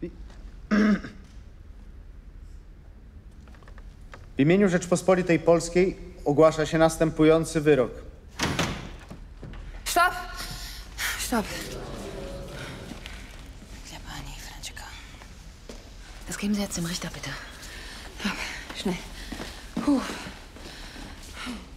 W imieniu Rzeczpospolitej Polskiej ogłasza się następujący wyrok. Stopp! Stopp. Der Pani, Franziska. Das geben Sie jetzt dem Richter, bitte. Ja, schnell. Puh.